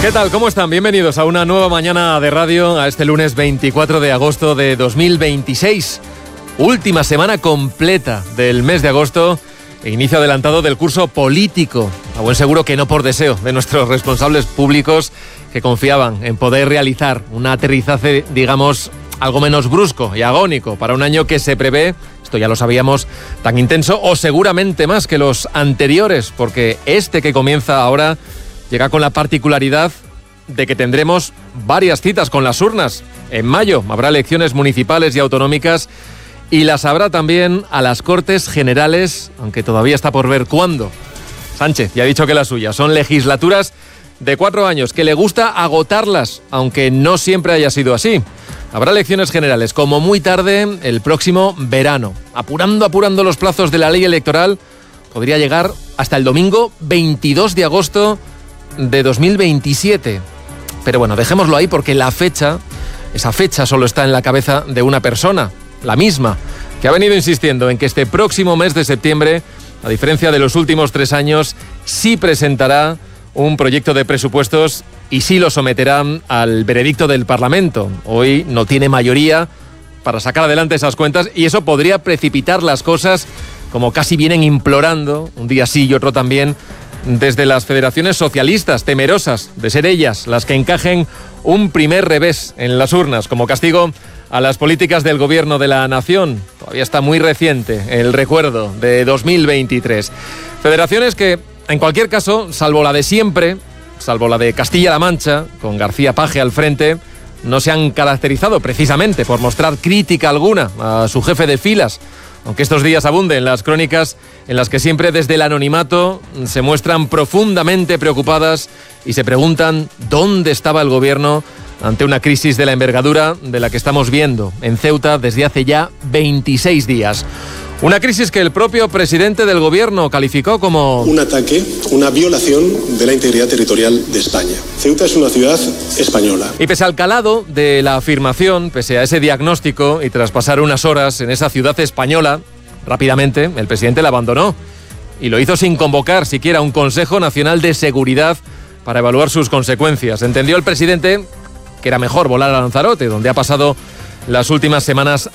¿Qué tal? ¿Cómo están? Bienvenidos a una nueva mañana de radio, a este lunes 24 de agosto de 2026. Última semana completa del mes de agosto e inicio adelantado del curso político. A buen seguro que no por deseo de nuestros responsables públicos que confiaban en poder realizar un aterrizaje, digamos, algo menos brusco y agónico para un año que se prevé, esto ya lo sabíamos, tan intenso o seguramente más que los anteriores, porque este que comienza ahora llega con la particularidad de que tendremos varias citas con las urnas. En mayo habrá elecciones municipales y autonómicas y las habrá también a las Cortes Generales, aunque todavía está por ver cuándo. Sánchez ya ha dicho que las suyas son legislaturas de 4 años, que le gusta agotarlas, aunque no siempre haya sido así. Habrá elecciones generales, como muy tarde, el próximo verano. Apurando los plazos de la ley electoral, podría llegar hasta el domingo 22 de agosto de 2027. Pero bueno, dejémoslo ahí porque esa fecha solo está en la cabeza de una persona, la misma, que ha venido insistiendo en que este próximo mes de septiembre, a diferencia de los últimos 3 años, sí presentará un proyecto de presupuestos y sí lo someterá al veredicto del Parlamento. Hoy no tiene mayoría para sacar adelante esas cuentas y eso podría precipitar las cosas, como casi vienen implorando, un día sí y otro también, desde las federaciones socialistas, temerosas de ser ellas las que encajen un primer revés en las urnas como castigo a las políticas del gobierno de la nación. Todavía está muy reciente el recuerdo de 2023. Federaciones que, en cualquier caso, salvo la de siempre, salvo la de Castilla-La Mancha, con García Paje al frente, no se han caracterizado precisamente por mostrar crítica alguna a su jefe de filas, aunque estos días abunden las crónicas en las que siempre desde el anonimato se muestran profundamente preocupadas y se preguntan dónde estaba el gobierno ante una crisis de la envergadura de la que estamos viendo en Ceuta desde hace ya 26 días. Una crisis que el propio presidente del gobierno calificó como un ataque, una violación de la integridad territorial de España. Ceuta es una ciudad española. Y pese al calado de la afirmación, pese a ese diagnóstico y tras pasar unas horas en esa ciudad española, rápidamente el presidente la abandonó y lo hizo sin convocar siquiera un Consejo Nacional de Seguridad para evaluar sus consecuencias. Entendió el presidente que era mejor volar a Lanzarote, donde ha pasado las últimas semanas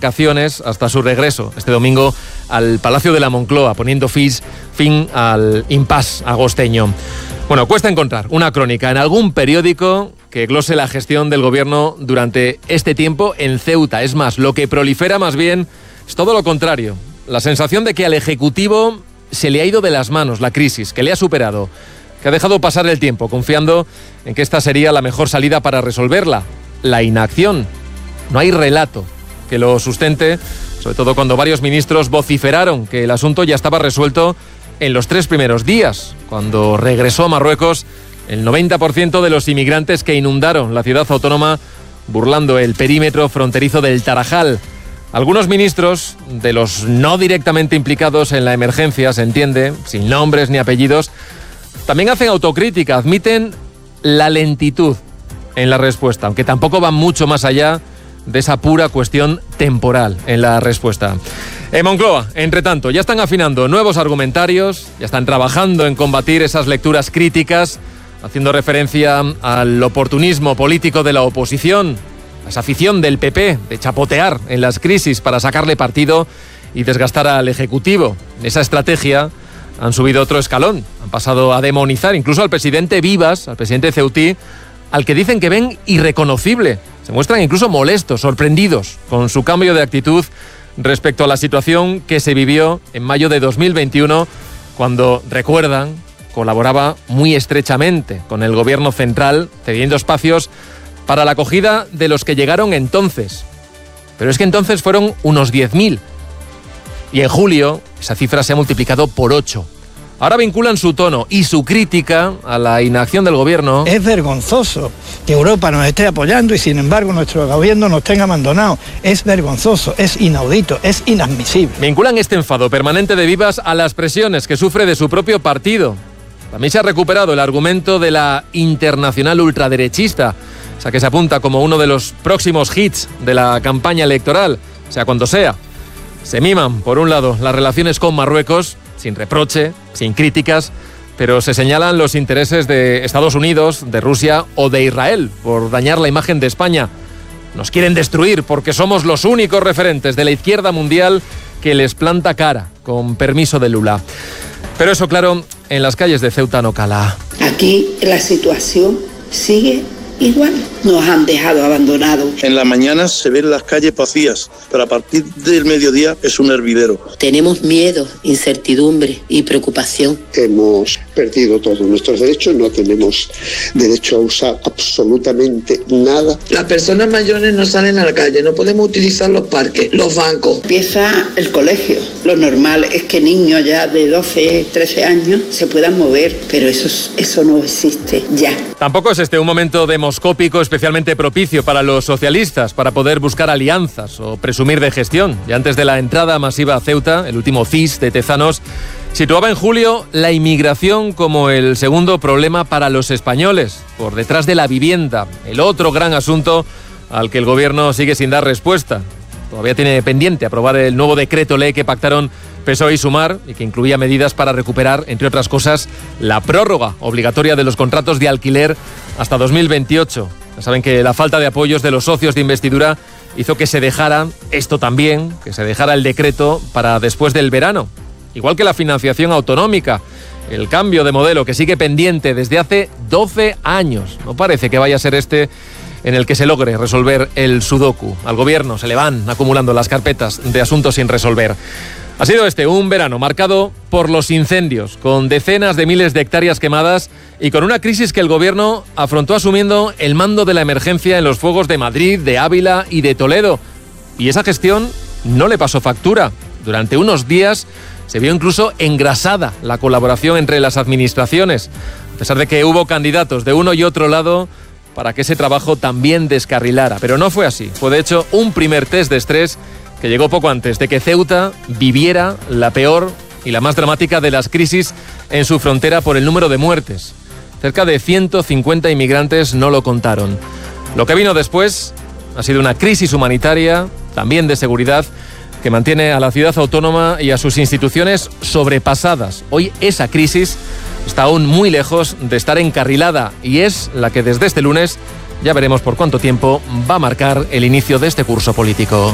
de vacaciones hasta su regreso este domingo al Palacio de la Moncloa, poniendo fin al impasse agosteño. Bueno, cuesta encontrar una crónica en algún periódico que glose la gestión del gobierno durante este tiempo en Ceuta. Es más, lo que prolifera más bien es todo lo contrario. La sensación de que al Ejecutivo se le ha ido de las manos la crisis, que le ha superado, que ha dejado pasar el tiempo confiando en que esta sería la mejor salida para resolverla, la inacción. No hay relato que lo sustente, sobre todo cuando varios ministros vociferaron que el asunto ya estaba resuelto en los 3 primeros días, cuando regresó a Marruecos el 90% de los inmigrantes que inundaron la ciudad autónoma burlando el perímetro fronterizo del Tarajal. Algunos ministros, de los no directamente implicados en la emergencia, se entiende, sin nombres ni apellidos, también hacen autocrítica, admiten la lentitud en la respuesta, aunque tampoco van mucho más allá de esa pura cuestión temporal en la respuesta. En Moncloa, entre tanto, ya están afinando nuevos argumentarios, ya están trabajando en combatir esas lecturas críticas, haciendo referencia al oportunismo político de la oposición, a esa afición del PP de chapotear en las crisis para sacarle partido y desgastar al Ejecutivo. En esa estrategia han subido otro escalón, han pasado a demonizar incluso al presidente Vivas, al presidente ceutí, al que dicen que ven irreconocible. Se muestran incluso molestos, sorprendidos con su cambio de actitud respecto a la situación que se vivió en mayo de 2021, cuando, recuerdan, colaboraba muy estrechamente con el gobierno central, cediendo espacios para la acogida de los que llegaron entonces. Pero es que entonces fueron unos 10.000. Y en julio esa cifra se ha multiplicado por 8. Ahora vinculan su tono y su crítica a la inacción del gobierno. Es vergonzoso que Europa nos esté apoyando y sin embargo nuestro gobierno nos tenga abandonados. Es vergonzoso, es inaudito, es inadmisible. Vinculan este enfado permanente de Vivas a las presiones que sufre de su propio partido. También se ha recuperado el argumento de la internacional ultraderechista, o sea que se apunta como uno de los próximos hits de la campaña electoral, sea cuando sea. Se miman, por un lado, las relaciones con Marruecos, sin reproche, sin críticas, pero se señalan los intereses de Estados Unidos, de Rusia o de Israel por dañar la imagen de España. Nos quieren destruir porque somos los únicos referentes de la izquierda mundial que les planta cara, con permiso de Lula. Pero eso, claro, en las calles de Ceuta no cala. Aquí la situación sigue igual. Nos han dejado abandonados. En la mañana se ven las calles vacías, pero a partir del mediodía es un hervidero. Tenemos miedo, incertidumbre y preocupación. Hemos perdido todos nuestros derechos, no tenemos derecho a usar absolutamente nada. Las personas mayores no salen a la calle, no podemos utilizar los parques, los bancos. Empieza el colegio. Lo normal es que niños ya de 12, 13 años se puedan mover, pero eso no existe ya. Tampoco es este un momento demoscópico especialmente propicio para los socialistas para poder buscar alianzas o presumir de gestión. Y antes de la entrada masiva a Ceuta, el último CIS de Tezanos situaba en julio la inmigración como el segundo problema para los españoles, por detrás de la vivienda, el otro gran asunto al que el gobierno sigue sin dar respuesta. Todavía tiene pendiente aprobar el nuevo decreto ley que pactaron PSOE y Sumar y que incluía medidas para recuperar, entre otras cosas, la prórroga obligatoria de los contratos de alquiler hasta 2028. Ya saben que la falta de apoyos de los socios de investidura hizo que se dejara esto también, que se dejara el decreto para después del verano. Igual que la financiación autonómica, el cambio de modelo que sigue pendiente desde hace 12 años. No parece que vaya a ser este en el que se logre resolver el sudoku. Al gobierno se le van acumulando las carpetas de asuntos sin resolver. Ha sido este un verano marcado por los incendios, con decenas de miles de hectáreas quemadas y con una crisis que el gobierno afrontó asumiendo el mando de la emergencia en los fuegos de Madrid, de Ávila y de Toledo. Y esa gestión no le pasó factura. Durante unos días se vio incluso engrasada la colaboración entre las administraciones, a pesar de que hubo candidatos de uno y otro lado para que ese trabajo también descarrilara. Pero no fue así. Fue de hecho un primer test de estrés que llegó poco antes de que Ceuta viviera la peor y la más dramática de las crisis en su frontera por el número de muertes. Cerca de 150 inmigrantes no lo contaron. Lo que vino después ha sido una crisis humanitaria, también de seguridad, que mantiene a la ciudad autónoma y a sus instituciones sobrepasadas. Hoy esa crisis está aún muy lejos de estar encarrilada y es la que desde este lunes, ya veremos por cuánto tiempo, va a marcar el inicio de este curso político.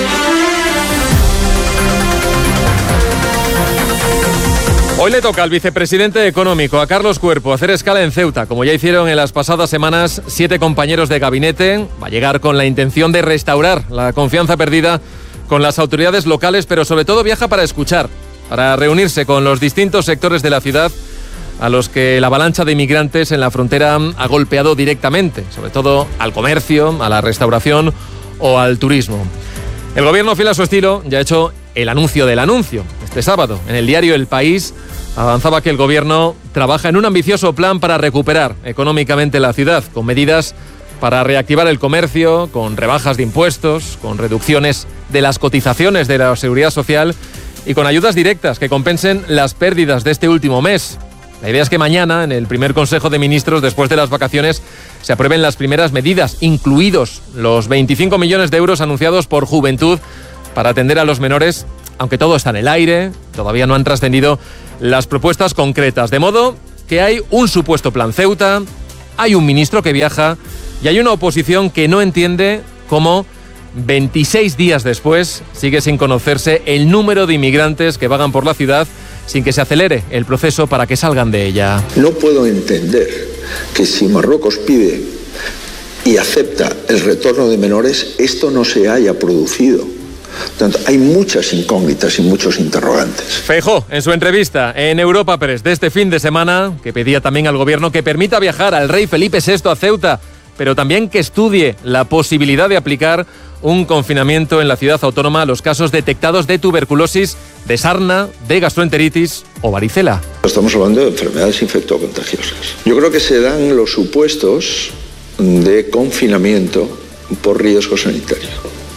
Hoy le toca al vicepresidente económico, a Carlos Cuerpo, hacer escala en Ceuta, como ya hicieron en las pasadas semanas 7 compañeros de gabinete. Va a llegar con la intención de restaurar la confianza perdida con las autoridades locales, pero sobre todo viaja para escuchar, para reunirse con los distintos sectores de la ciudad a los que la avalancha de inmigrantes en la frontera ha golpeado directamente, sobre todo al comercio, a la restauración o al turismo. El gobierno, fiel a su estilo, ya ha hecho el anuncio del anuncio. Este sábado, en el diario El País, avanzaba que el gobierno trabaja en un ambicioso plan para recuperar económicamente la ciudad, con medidas para reactivar el comercio, con rebajas de impuestos, con reducciones de las cotizaciones de la Seguridad Social y con ayudas directas que compensen las pérdidas de este último mes. La idea es que mañana, en el primer Consejo de Ministros, después de las vacaciones, se aprueben las primeras medidas, incluidos los 25 millones de euros anunciados por Juventud para atender a los menores, aunque todo está en el aire, todavía no han trascendido las propuestas concretas. De modo que hay un supuesto plan Ceuta, hay un ministro que viaja y hay una oposición que no entiende cómo 26 días después sigue sin conocerse el número de inmigrantes que vagan por la ciudad sin que se acelere el proceso para que salgan de ella. No puedo entender que si Marruecos pide y acepta el retorno de menores, esto no se haya producido. Por tanto, hay muchas incógnitas y muchos interrogantes. Feijóo, en su entrevista en Europa Press de este fin de semana, que pedía también al gobierno que permita viajar al rey Felipe VI a Ceuta, pero también que estudie la posibilidad de aplicar un confinamiento en la ciudad autónoma a los casos detectados de tuberculosis, de sarna, de gastroenteritis o varicela. Estamos hablando de enfermedades infectocontagiosas. Yo creo que se dan los supuestos de confinamiento por riesgo sanitario.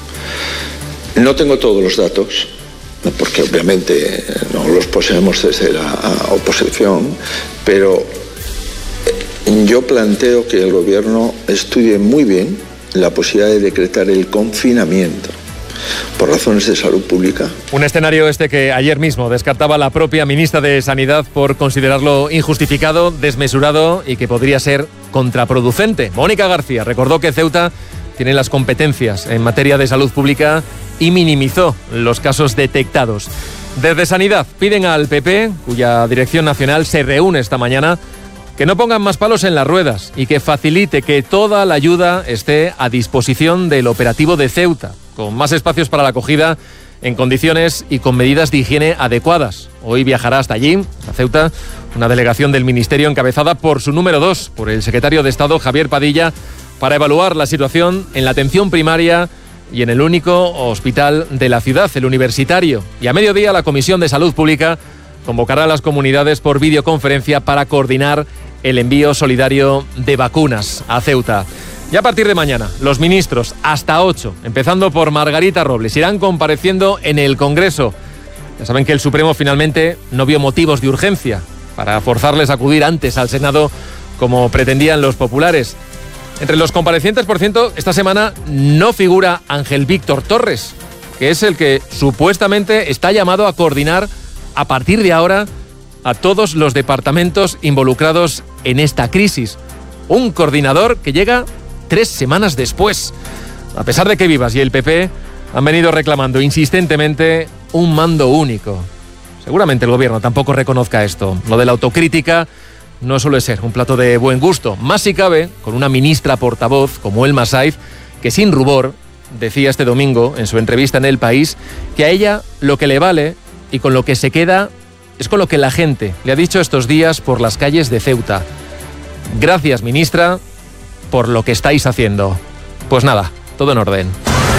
No tengo todos los datos, porque obviamente no los poseemos desde la oposición, pero yo planteo que el gobierno estudie muy bien la posibilidad de decretar el confinamiento por razones de salud pública. Un escenario que ayer mismo descartaba la propia ministra de Sanidad por considerarlo injustificado, desmesurado y que podría ser contraproducente. Mónica García recordó que Ceuta tiene las competencias en materia de salud pública y minimizó los casos detectados. Desde Sanidad piden al PP, cuya dirección nacional se reúne esta mañana, que no pongan más palos en las ruedas y que facilite que toda la ayuda esté a disposición del operativo de Ceuta, con más espacios para la acogida en condiciones y con medidas de higiene adecuadas. Hoy viajará hasta allí, a Ceuta, una delegación del Ministerio encabezada por su número 2, por el secretario de Estado Javier Padilla, para evaluar la situación en la atención primaria y en el único hospital de la ciudad, el Universitario. Y a mediodía la Comisión de Salud Pública convocará a las comunidades por videoconferencia para coordinar el envío solidario de vacunas a Ceuta. Y a partir de mañana, los ministros, hasta 8, empezando por Margarita Robles, irán compareciendo en el Congreso. Ya saben que el Supremo finalmente no vio motivos de urgencia para forzarles a acudir antes al Senado como pretendían los populares. Entre los comparecientes, por cierto, esta semana no figura Ángel Víctor Torres, que es el que supuestamente está llamado a coordinar a partir de ahora a todos los departamentos involucrados en esta crisis. Un coordinador que llega 3 semanas después. A pesar de que Vivas y el PP han venido reclamando insistentemente un mando único. Seguramente el gobierno tampoco reconozca esto. Lo de la autocrítica no suele ser un plato de buen gusto. Más si cabe con una ministra portavoz como Elma Saiz, que sin rubor decía este domingo en su entrevista en El País que a ella lo que le vale y con lo que se queda es con lo que la gente le ha dicho estos días por las calles de Ceuta. Gracias, ministra, por lo que estáis haciendo. Pues nada, todo en orden.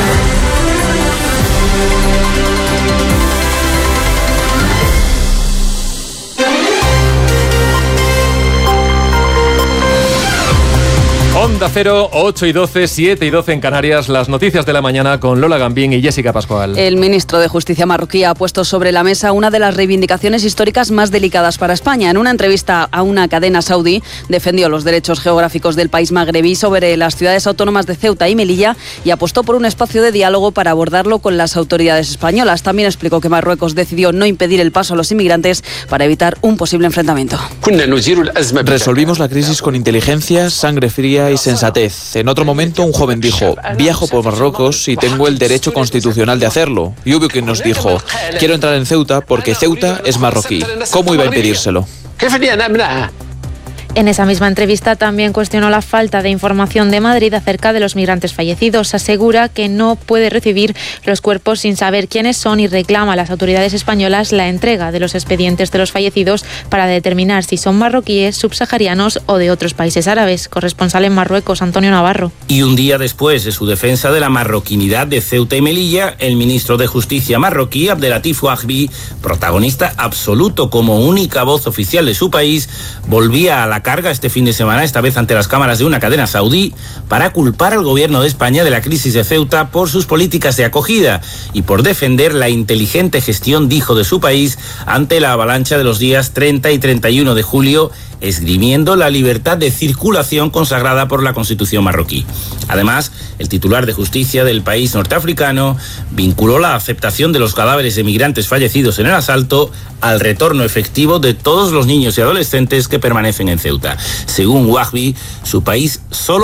Onda Cero, 8 y 12, 7 y 12 en Canarias. Las noticias de la mañana con Lola Gambín y Jessica Pascual. El ministro de Justicia marroquí ha puesto sobre la mesa una de las reivindicaciones históricas más delicadas para España. En una entrevista a una cadena saudí, defendió los derechos geográficos del país magrebí sobre las ciudades autónomas de Ceuta y Melilla y apostó por un espacio de diálogo para abordarlo con las autoridades españolas. También explicó que Marruecos decidió no impedir el paso a los inmigrantes para evitar un posible enfrentamiento. Resolvimos la crisis con inteligencia, sangre fría y sensatez. En otro momento un joven dijo: viajo por Marruecos y tengo el derecho constitucional de hacerlo. Y hubo quien nos dijo: quiero entrar en Ceuta porque Ceuta es marroquí. ¿Cómo iba a impedírselo? En esa misma entrevista también cuestionó la falta de información de Madrid acerca de los migrantes fallecidos. Asegura que no puede recibir los cuerpos sin saber quiénes son y reclama a las autoridades españolas la entrega de los expedientes de los fallecidos para determinar si son marroquíes, subsaharianos o de otros países árabes. Corresponsal en Marruecos, Antonio Navarro. Y un día después de su defensa de la marroquinidad de Ceuta y Melilla, el ministro de Justicia marroquí, Abdelatif Ouahbi, protagonista absoluto como única voz oficial de su país, volvía a la carga este fin de semana, esta vez ante las cámaras de una cadena saudí, para culpar al gobierno de España de la crisis de Ceuta por sus políticas de acogida y por defender la inteligente gestión, dijo, de su país ante la avalancha de los días 30 y 31 de julio, esgrimiendo la libertad de circulación consagrada por la Constitución marroquí. Además, el titular de justicia del país norteafricano vinculó la aceptación de los cadáveres de migrantes fallecidos en el asalto al retorno efectivo de todos los niños y adolescentes que permanecen en Ceuta. Según Ouahbi, su país solo